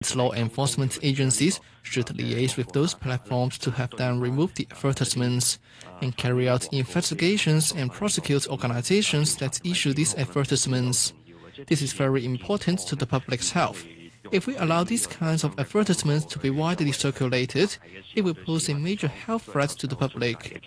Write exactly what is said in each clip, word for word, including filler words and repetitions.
Law enforcement agencies should liaise with those platforms to have them remove the advertisements and carry out investigations and prosecute organizations that issue these advertisements. This is very important to the public's health. If we allow these kinds of advertisements to be widely circulated, it will pose a major health threat to the public.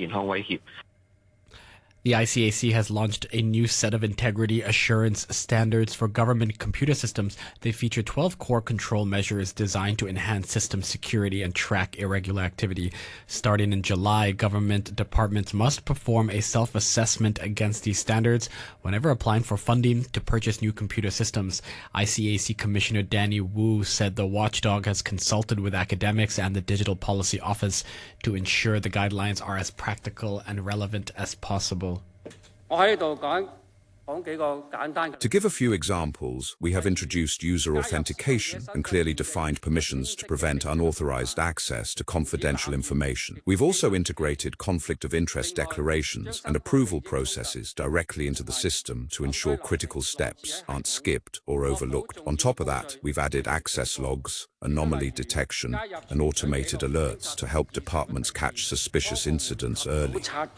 The I C A C has launched a new set of integrity assurance standards for government computer systems. They feature twelve core control measures designed to enhance system security and track irregular activity. Starting in July, government departments must perform a self-assessment against these standards whenever applying for funding to purchase new computer systems. I C A C Commissioner Danny Wu said the watchdog has consulted with academics and the Digital Policy Office to ensure the guidelines are as practical and relevant as possible. To give a few examples, we have introduced user authentication and clearly defined permissions to prevent unauthorized access to confidential information. We've also integrated conflict of interest declarations and approval processes directly into the system to ensure critical steps aren't skipped or overlooked. On top of that, we've added access logs, anomaly detection, and automated alerts to help departments catch suspicious incidents early.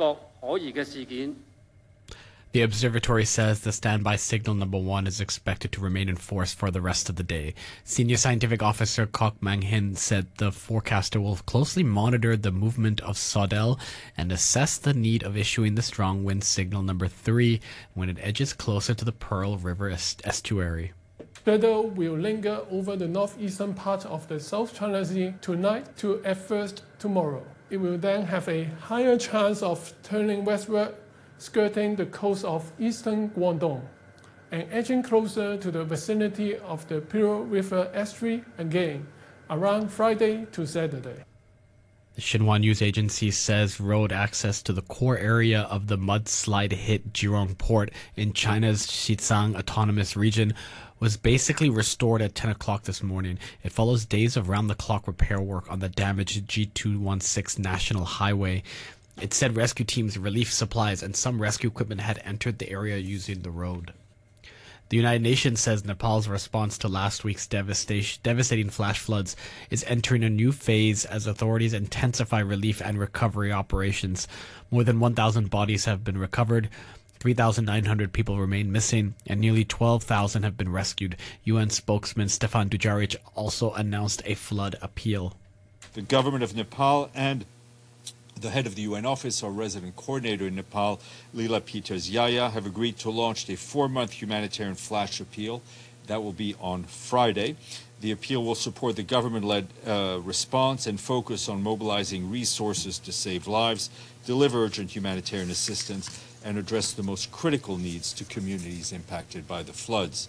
The observatory says the standby signal number one is expected to remain in force for the rest of the day. Senior scientific officer Kok Mang-hin said the forecaster will closely monitor the movement of Sodel and assess the need of issuing the strong wind signal number three when it edges closer to the Pearl River est- estuary. Sodel will linger over the northeastern part of the South China Sea tonight to at first tomorrow. It will then have a higher chance of turning westward, skirting the coast of eastern Guangdong and edging closer to the vicinity of the Pearl River estuary again around Friday to Saturday. The Xinhua news agency says road access to the core area of the mudslide-hit Jurong port in China's Xizang Autonomous Region was basically restored at ten o'clock this morning. It follows days of round-the-clock repair work on the damaged G two one six National Highway. It said rescue teams, relief supplies, and some rescue equipment had entered the area using the road. The United Nations says Nepal's response to last week's devastation, devastating flash floods is entering a new phase as authorities intensify relief and recovery operations. More than one thousand bodies have been recovered, three thousand nine hundred people remain missing, and nearly twelve thousand have been rescued. U N spokesman Stefan Dujarric also announced a flood appeal. The government of Nepal and the head of the U N office, our resident coordinator in Nepal, Leela Peters Yaya, have agreed to launch a four-month humanitarian flash appeal. That will be on Friday. The appeal will support the government-led uh, response and focus on mobilizing resources to save lives, deliver urgent humanitarian assistance, and address the most critical needs to communities impacted by the floods.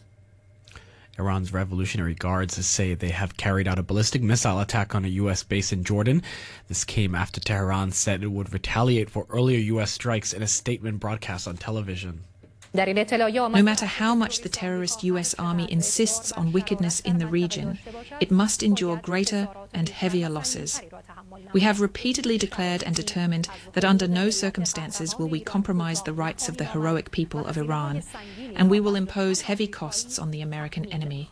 Iran's Revolutionary Guards say they have carried out a ballistic missile attack on a U S base in Jordan. This came after Tehran said it would retaliate for earlier U S strikes in a statement broadcast on television. No matter how much the terrorist U S army insists on wickedness in the region, it must endure greater and heavier losses. We have repeatedly declared and determined that under no circumstances will we compromise the rights of the heroic people of Iran, and we will impose heavy costs on the American enemy.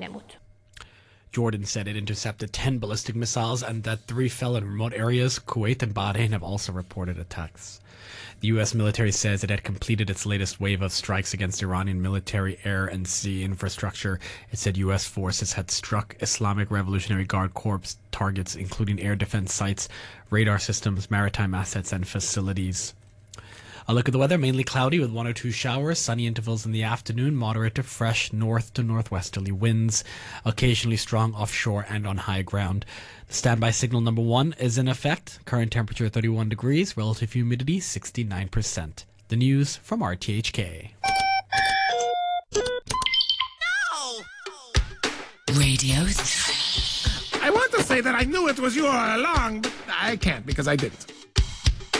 Jordan said it intercepted ten ballistic missiles and that three fell in remote areas. Kuwait and Bahrain have also reported attacks. The U S military says it had completed its latest wave of strikes against Iranian military, air, and sea infrastructure. It said U S forces had struck Islamic Revolutionary Guard Corps targets, including air defense sites, radar systems, maritime assets, and facilities. A look at the weather, mainly cloudy with one or two showers, sunny intervals in the afternoon, moderate to fresh north to northwesterly winds, occasionally strong offshore and on high ground. The standby signal number one is in effect. Current temperature thirty-one degrees, relative humidity sixty-nine percent. The news from R T H K. No! Radio three. I want to say that I knew it was you all along, but I can't because I didn't.